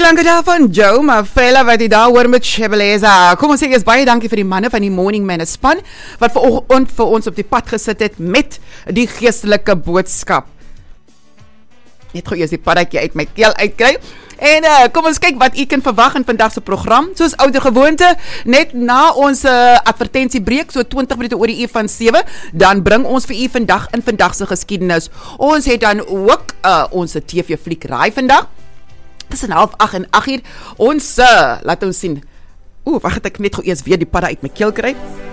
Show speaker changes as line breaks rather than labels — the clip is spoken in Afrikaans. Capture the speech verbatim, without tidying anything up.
klanke daar van Joe Mafela wat jy daar hoor met Shebeleza. Kom ons sê eers baie dankie vir die manne van die Morning Man span wat vanoggend vir ons op die pad gesit het met die geestelike boodskap. Net gou eers die paddatjie uit my keel uitkry. En uh, kom ons kyk wat u kan verwag in vandag se program. Soos ouer gewoonte, net na ons uh, advertentiebreek, so twintig minute oor die uur van sewe, dan bring ons vir u vandag in vandag se geskiedenis. Ons het dan ook uh, ons T V fliek raai vandag. Tussen half agt en agt uur. Ons, uh, laat ons sien. Oeh, wacht ek net gou eers weer die padda uit my keel kry.